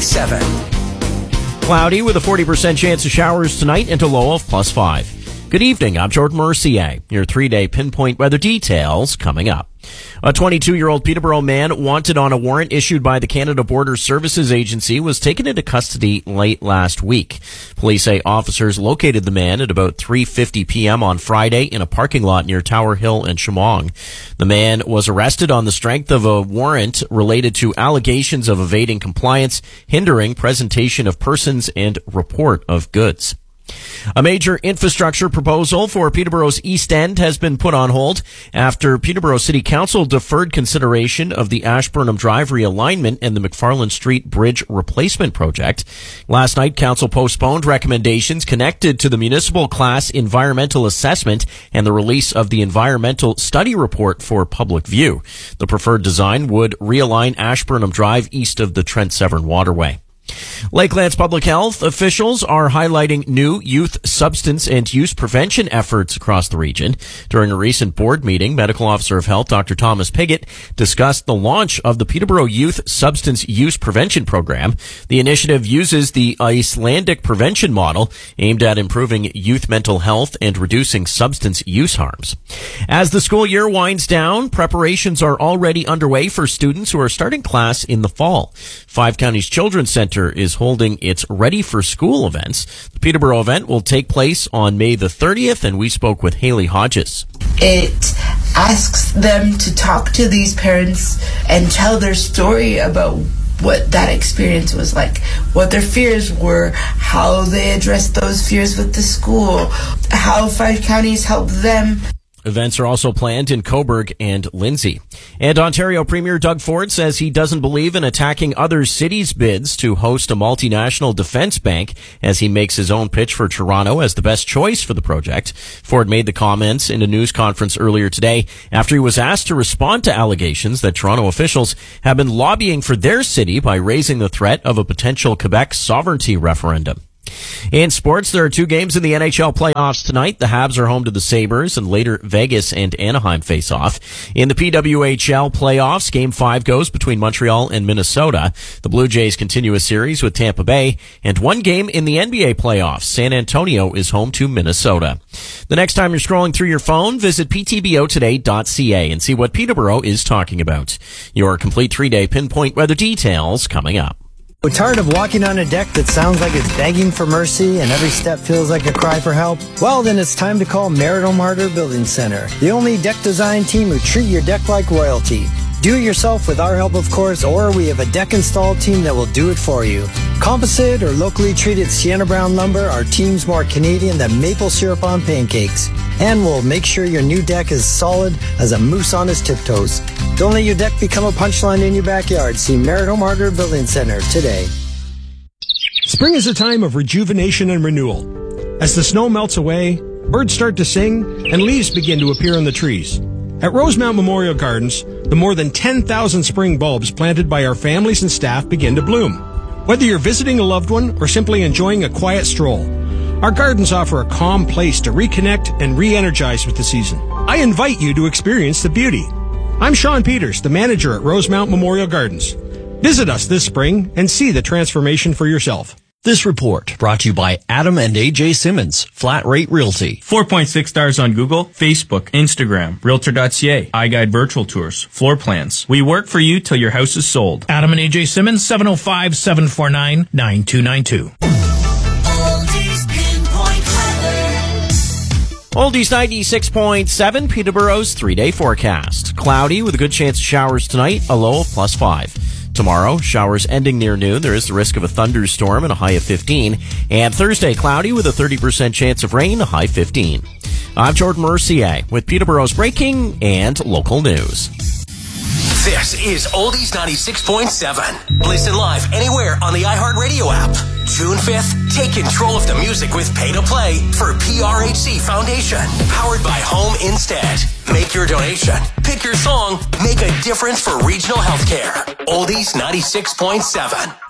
96.7. Cloudy with a 40% chance of showers tonight and a low of +5. Good evening, I'm Jordan Mercier. Your 3-day pinpoint weather details coming up. A 22-year-old Peterborough man wanted on a warrant issued by the Canada Border Services Agency was taken into custody late last week. Police say officers located the man at about 3:50 p.m. on Friday in a parking lot near Tower Hill and Chemong. The man was arrested on the strength of a warrant related to allegations of evading compliance, hindering presentation of persons, and report of goods. A major infrastructure proposal for Peterborough's East End has been put on hold after Peterborough City Council deferred consideration of the Ashburnham Drive realignment and the McFarland Street Bridge replacement project. Last night, Council postponed recommendations connected to the municipal class environmental assessment and the release of the environmental study report for public view. The preferred design would realign Ashburnham Drive east of the Trent Severn Waterway. Lakelands Public Health officials are highlighting new youth substance and use prevention efforts across the region. During a recent board meeting, Medical Officer of Health Dr. Thomas Pigott discussed the launch of the Peterborough Youth Substance Use Prevention Program. The initiative uses the Icelandic prevention model aimed at improving youth mental health and reducing substance use harms. As the school year winds down, preparations are already underway for students who are starting class in the fall. Five Counties Children's Center is holding its Ready for School events. The Peterborough event will take place on May the 30th, and we spoke with Haley Hodges. It asks them to talk to these parents and tell their story about what that experience was like, what their fears were, how they addressed those fears with the school, how Five Counties helped them. Events are also planned in Cobourg and Lindsay. And Ontario Premier Doug Ford says he doesn't believe in attacking other cities' bids to host a multinational defense bank as he makes his own pitch for Toronto as the best choice for the project. Ford made the comments in a news conference earlier today after he was asked to respond to allegations that Toronto officials have been lobbying for their city by raising the threat of a potential Quebec sovereignty referendum. In sports, there are two games in the NHL playoffs tonight. The Habs are home to the Sabres, and later Vegas and Anaheim face off. In the PWHL playoffs, Game 5 goes between Montreal and Minnesota. The Blue Jays continue a series with Tampa Bay, and one game in the NBA playoffs. San Antonio is home to Minnesota. The next time you're scrolling through your phone, visit ptbotoday.ca and see what Peterborough is talking about. Your complete 3-day pinpoint weather details coming up. Tired of walking on a deck that sounds like it's begging for mercy and every step feels like a cry for help? Well, then it's time to call Merritt Martyr Building Center, the only deck design team who treat your deck like royalty. Do it yourself with our help, of course, or we have a deck install team that will do it for you. Composite or locally treated Sienna Brown lumber, our team's more Canadian than maple syrup on pancakes. And we'll make sure your new deck is solid as a moose on his tiptoes. Don't let your deck become a punchline in your backyard. See Merritt Martyr Building Center today. Spring is a time of rejuvenation and renewal. As the snow melts away, birds start to sing, and leaves begin to appear on the trees. At Rosemount Memorial Gardens, the more than 10,000 spring bulbs planted by our families and staff begin to bloom. Whether you're visiting a loved one or simply enjoying a quiet stroll, our gardens offer a calm place to reconnect and re-energize with the season. I invite you to experience the beauty. I'm Sean Peters, the manager at Rosemount Memorial Gardens. Visit us this spring and see the transformation for yourself. This report brought to you by Adam and AJ Simmons, Flat Rate Realty. 4.6 stars on Google, Facebook, Instagram, Realtor.ca, iGuide Virtual Tours, Floor Plans. We work for you till your house is sold. Adam and AJ Simmons, 705-749-9292. Oldies 96.7, Peterborough's 3-day forecast. Cloudy with a good chance of showers tonight, a low of +5. Tomorrow, showers ending near noon. There is the risk of a thunderstorm and a high of 15. And Thursday, cloudy with a 30% chance of rain, a high 15. I'm Jordan Mercier with Peterborough's breaking and local news. This is Oldies 96.7. Listen live anywhere on the iHeartRadio app. June 5th, take control of the music with Pay to Play for PRHC Foundation. Powered by Home Instead. Make your donation. Pick your song. Make a difference for regional healthcare. Oldies 96.7.